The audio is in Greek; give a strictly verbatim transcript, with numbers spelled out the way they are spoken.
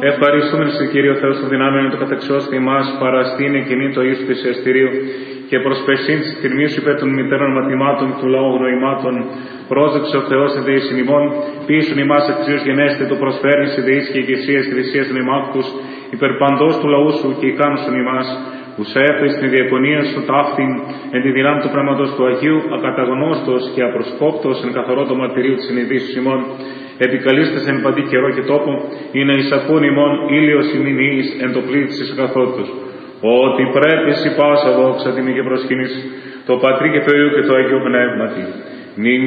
ευχαριστούμε σε Κύριο Θεό των δυνάμεων το καταξιώστη ημάς, παραστήν εκείνη το ίσου της εστηρίου και προσπεσίν της τιμής σου υπέρ των μητέρων μαθημάτων του λαού γνωημάτων. Πρόσδεξε ο Θεός εν δεήσιν ημών, πείσουν ημάς αξίως γενέστε το προσφέρνεις η δεής και ηγεσίας και θυσίας των ημάκτους, υπέρ παντός του λαού σου και ικάνωσον ημάς, που σε έφερε στην διακονία σου ταύτην, εν τη δυνάμει του Πνεύματος του Αγίου, ακαταγνώστος και απροσκόπτος εν καθαρό το μαρτυρίου της συνειδήσεως ημών. Επικαλείστε εν παντή καιρό και τόπο, ή να εισακούν ημών ήλιος ημινής εν το πλήθη της αγαθότητος. Ότι πρέπει η πάσα δόξα τιμή και προσκύνης, το Πατρί και το Υιό και το Αγίο Πνεύματι. Νυν